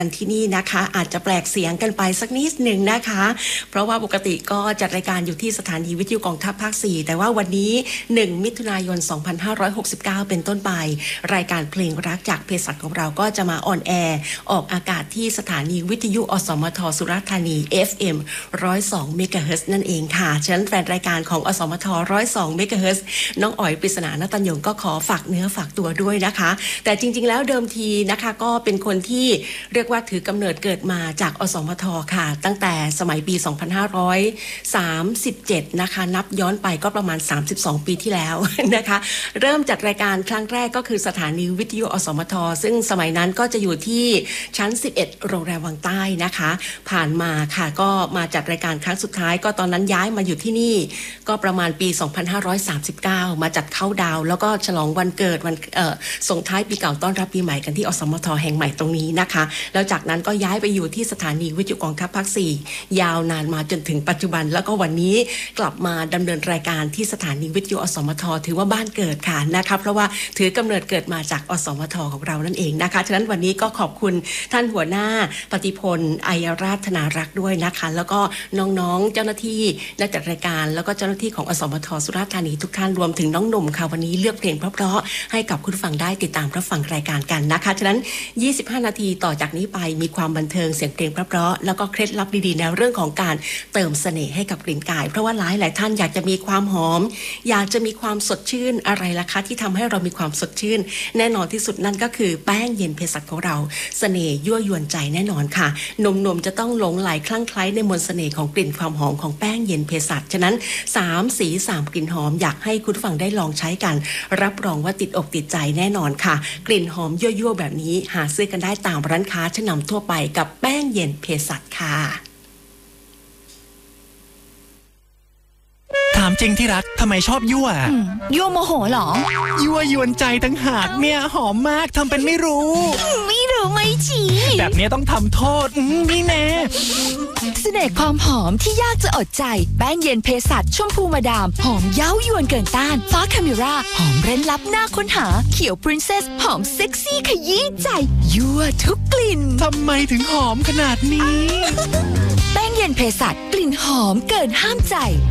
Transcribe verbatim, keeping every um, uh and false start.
ที่นี่นะคะอาจจะแปลกเสียงกันไปสักนิดหนึ่งนะคะเพราะว่าปกติก็จัดรายการอยู่ที่สถานีวิทยุกองทัพภาคสี่แต่ว่าวันนี้หนึ่งมิถุนายนสองพันห้าร้อยหกสิบเก้าเป็นต้นไปรายการเพลงรักจากเภสัชของเราก็จะมาออนแอร์ออกอากาศที่สถานีวิทยุอสมทสุราษฎร์ธานี เอฟ เอ็ม หนึ่งร้อยสอง เมกะเฮิรตซ์นั่นเองค่ะฉะนั้นแฟนรายการของอสมทหนึ่งร้อยสอง เมกะเฮิรตซ์น้องอ๋อยปริศนาณตัญญงก็ขอฝากเนื้อฝากตัวด้วยนะคะแต่จริงๆแล้วเดิมทีนะคะก็เป็นคนที่เรียกว่าถือกำเนิดเกิดมาจากอสมทค่ะตั้งแต่สมัยปีสองพันห้าร้อยสามสิบเจ็ดนะคะนับย้อนไปก็ประมาณสามสิบสองปีที่แล้วนะคะเริ่มจัดรายการครั้งแรกก็คือสถานีวิทยุอสมทซึ่งสมัยนั้นก็จะอยู่ที่ชั้นสิบเอ็ดโรงแรมวังใต้นะคะผ่านมาค่ะก็มาจัดรายการครั้งสุดท้ายก็ตอนนั้นย้ายมาอยู่ที่นี่ก็ประมาณปีสองพันห้าร้อยสามสิบเก้ามาจัดเข้าดาวแล้วก็ฉลองวันเกิดวันเอ่อส่งท้ายปีเก่าต้อนรับปีใหม่กันที่อสมทแห่งใหม่ตรงนี้นะคะแล้วจากนั้นก็ย้ายไปอยู่ที่สถานีวิทยุกองทัพภาคสี่ยาวนานมาจนถึงปัจจุบันแล้วก็วันนี้กลับมาดำเนินรายการที่สถานีวิทยุอสมทถือว่าบ้านเกิดค่ะนะคะเพราะว่าถือกำเนิดเกิดมาจากอสมทของเรานั่นเองนะคะฉะนั้นวันนี้ก็ขอบคุณท่านหัวหน้าปฏิพลอัยราชธนารักษ์ด้วยนะคะแล้วก็น้องๆเจ้าหน้าที่นักจัดรายการแล้วก็เจ้าหน้าที่ของอสมทสุราษฎร์ธานีทุกท่านรวมถึงน้องหนุ่มค่ะวันนี้เลือกเพลงเพราะๆให้กับคุณฟังได้ติดตามรับฟังรายการกันนะคะฉะนั้นยี่สิบห้านาทีต่อจากนี้ไปมีความบันเทิงเสียงเพลงเพราะๆแล้วก็เคล็ดลับดีๆในเรื่องของการเติมเสน่ห์ให้กับกลิ่นกายเพราะว่าหลายหลายท่านอยากจะมีความหอมอยากจะมีความสดชื่นอะไรล่ะคะที่ทำให้เรามีความสดชื่นแน่นอนที่สุดนั่นก็คือแป้งเย็นเภสัชของเราเสน่ห์ยั่วยวนใจแน่นอนค่ะหนุ่มๆจะต้องหลงไหลคลั่งไคล้ในมนต์เสน่ห์ของกลิ่นความหอมของแป้งเย็นเภสัชฉะนั้นสามสีสามกลิ่นหอมอยากให้คุณฟังได้ลองใช้กันรับรองว่าติดอกติดใจแน่นอนค่ะกลิ่นหอมยั่วๆแบบนี้หาซื้อกันได้ตามร้านค้าชั้นนำทั่วไปกับแป้งเย็นเภสัชค่ะถามจริงที่รักทำไมชอบยั่วยั่วโมโหเหรอยั่วยวนใจตั้งหากเนี่ยหอมมากทำเป็นไม่รู้ไม่รู้ไม่ชี้แบบนี้ต้องทำโทษนี่แน่เสน่ห์ความหอมที่ยากจะอดใจแป้งเย็นเภสัชชมพูมาดามหอมเย้ายวนเกินต้านฟ้าคาเมราหอมเร้นลับน่าค้นหาเขียวปรินเซสหอมเซ็กซี่ขยี้ใจยั่วทุกกลิ่นทำไมถึงหอมขนาดนี้แป้งเย็นเภสัชกลิ่นหอมเกินห้ามใจ